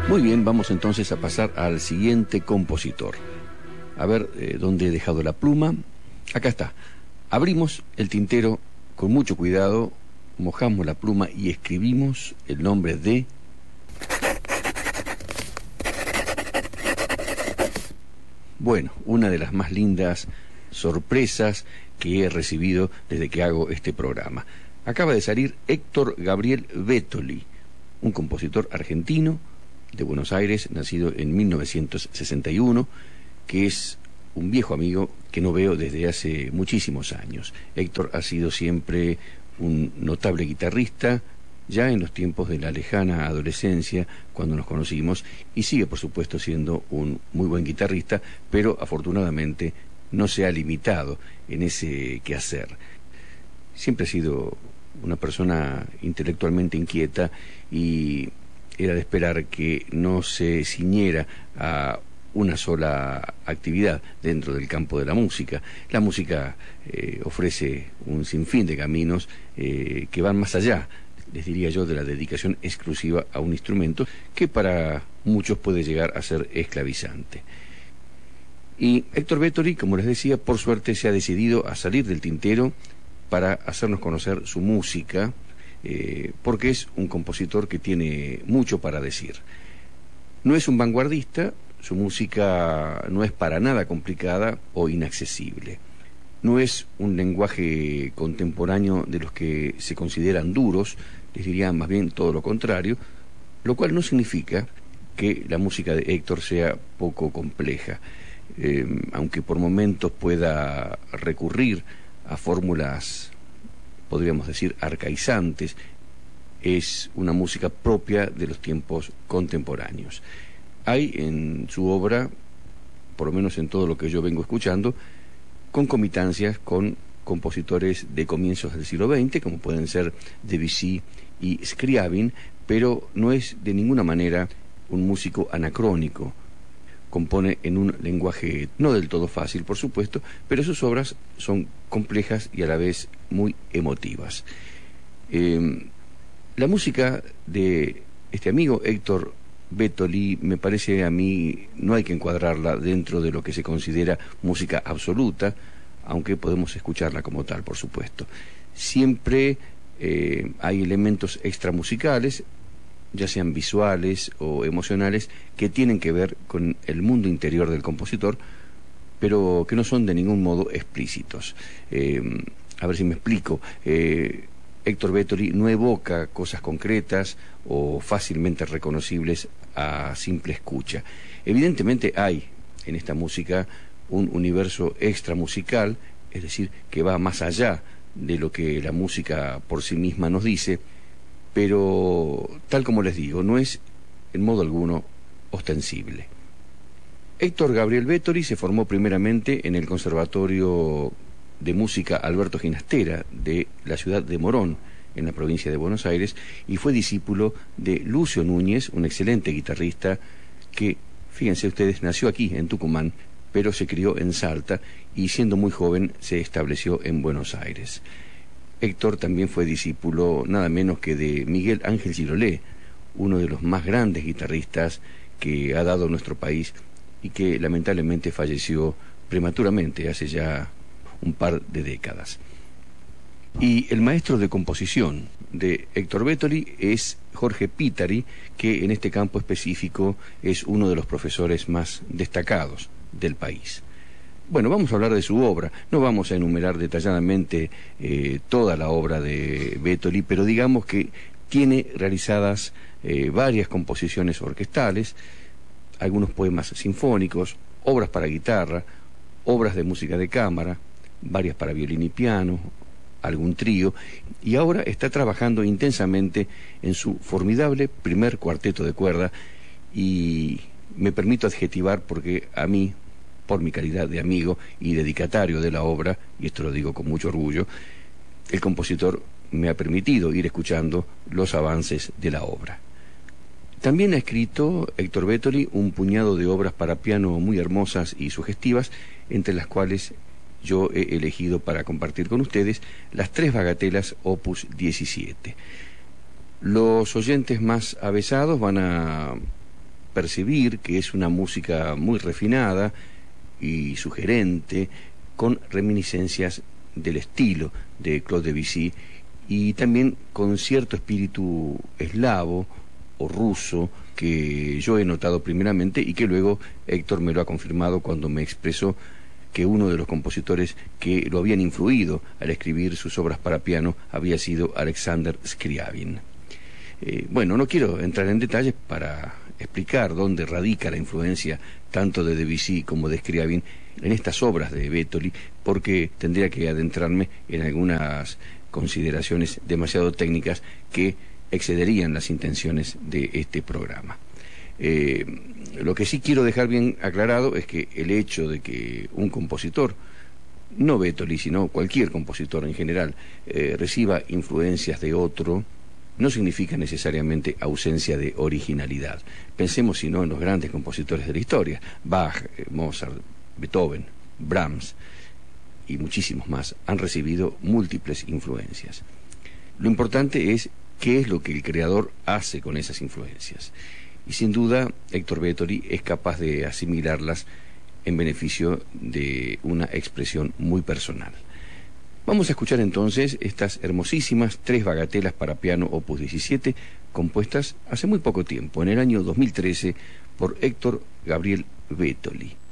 Muy bien, vamos entonces a pasar al siguiente compositor. A ver, ¿dónde he dejado la pluma? Acá está. Abrimos el tintero con mucho cuidado, mojamos la pluma y escribimos el nombre de... Bueno, una de las más lindas sorpresas que he recibido desde que hago este programa. Acaba de salir Héctor Gabriel Bétoli, un compositor argentino de Buenos Aires, nacido en 1961, que es un viejo amigo que no veo desde hace muchísimos años. Héctor ha sido siempre un notable guitarrista, ya en los tiempos de la lejana adolescencia, cuando nos conocimos, y sigue, por supuesto, siendo un muy buen guitarrista, pero afortunadamente no se ha limitado en ese quehacer. Siempre ha sido una persona intelectualmente inquieta y era de esperar que no se ciñera a una sola actividad dentro del campo de la música. La música ofrece un sinfín de caminos que van más allá, les diría yo, de la dedicación exclusiva a un instrumento que para muchos puede llegar a ser esclavizante. Y Héctor Bétoli, como les decía, por suerte se ha decidido a salir del tintero para hacernos conocer su música, porque es un compositor que tiene mucho para decir. No es un vanguardista, su música no es para nada complicada o inaccesible. No es un lenguaje contemporáneo de los que se consideran duros, les diría más bien todo lo contrario, lo cual no significa que la música de Héctor sea poco compleja, aunque por momentos pueda recurrir a fórmulas, podríamos decir, arcaizantes. Es una música propia de los tiempos contemporáneos. Hay en su obra, por lo menos en todo lo que yo vengo escuchando, concomitancias con compositores de comienzos del siglo XX, como pueden ser Debussy y Scriabin, pero no es de ninguna manera un músico anacrónico. Compone en un lenguaje no del todo fácil, por supuesto, pero sus obras son complejas y a la vez muy emotivas. La música de este amigo Héctor Bétoli, me parece a mí, no hay que encuadrarla dentro de lo que se considera música absoluta, aunque podemos escucharla como tal, por supuesto. Siempre hay elementos extramusicales, ya sean visuales o emocionales, que tienen que ver con el mundo interior del compositor, pero que no son de ningún modo explícitos. A ver si me explico. Héctor Bétoli no evoca cosas concretas o fácilmente reconocibles a simple escucha. Evidentemente hay en esta música un universo extramusical, es decir, que va más allá de lo que la música por sí misma nos dice, pero tal como les digo, no es en modo alguno ostensible. Héctor Gabriel Bétoli se formó primeramente en el Conservatorio de Música Alberto Ginastera de la ciudad de Morón, en la provincia de Buenos Aires, y fue discípulo de Lucio Núñez, un excelente guitarrista que, fíjense ustedes, nació aquí en Tucumán, pero se crió en Salta y siendo muy joven se estableció en Buenos Aires. Héctor también fue discípulo nada menos que de Miguel Ángel Girolé, uno de los más grandes guitarristas que ha dado nuestro país y que lamentablemente falleció prematuramente hace ya un par de décadas. Y el maestro de composición de Héctor Bétoli es Jorge Pitari, que en este campo específico es uno de los profesores más destacados del país. Bueno, vamos a hablar de su obra. No vamos a enumerar detalladamente toda la obra de Bétoli, pero digamos que tiene realizadas varias composiciones orquestales, algunos poemas sinfónicos, obras para guitarra, obras de música de cámara, varias para violín y piano, algún trío, y ahora está trabajando intensamente en su formidable primer cuarteto de cuerda, y me permito adjetivar porque a mí, por mi calidad de amigo y dedicatario de la obra, y esto lo digo con mucho orgullo, el compositor me ha permitido ir escuchando los avances de la obra. También ha escrito Héctor Bétoli un puñado de obras para piano muy hermosas y sugestivas, entre las cuales yo he elegido para compartir con ustedes las 3 bagatelas opus 17. Los oyentes más avesados van a percibir que es una música muy refinada y sugerente, con reminiscencias del estilo de Claude Debussy y también con cierto espíritu eslavo o ruso que yo he notado primeramente y que luego Héctor me lo ha confirmado cuando me expresó que uno de los compositores que lo habían influido al escribir sus obras para piano había sido Alexander Scriabin. Bueno, no quiero entrar en detalles para explicar dónde radica la influencia tanto de Debussy como de Scriabin en estas obras de Bétoli, porque tendría que adentrarme en algunas consideraciones demasiado técnicas que excederían las intenciones de este programa. Lo que sí quiero dejar bien aclarado es que el hecho de que un compositor, no Bétoli, sino cualquier compositor en general, reciba influencias de otro, no significa necesariamente ausencia de originalidad. Pensemos, si no, en los grandes compositores de la historia: Bach, Mozart, Beethoven, Brahms y muchísimos más han recibido múltiples influencias. Lo importante es qué es lo que el creador hace con esas influencias. Y sin duda, Héctor Bétoli es capaz de asimilarlas en beneficio de una expresión muy personal. Vamos a escuchar entonces estas hermosísimas 3 bagatelas para piano opus 17, compuestas hace muy poco tiempo, en el año 2013, por Héctor Gabriel Bétoli.